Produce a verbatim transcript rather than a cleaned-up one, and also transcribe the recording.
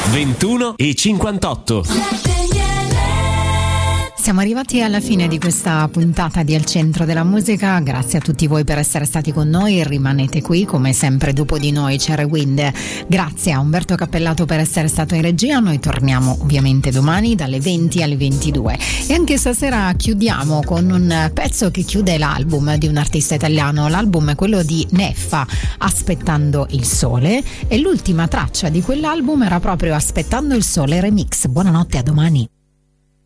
ventuno e cinquantotto. Siamo arrivati alla fine di questa puntata di Al Centro della Musica. Grazie a tutti voi per essere stati con noi. Rimanete qui, come sempre dopo di noi c'è Rewind. Grazie a Umberto Cappellato per essere stato in regia. Noi torniamo ovviamente domani dalle venti alle ventidue. E anche stasera chiudiamo con un pezzo che chiude l'album di un artista italiano. L'album è quello di Neffa, Aspettando il Sole. E l'ultima traccia di quell'album era proprio Aspettando il Sole Remix. Buonanotte, a domani.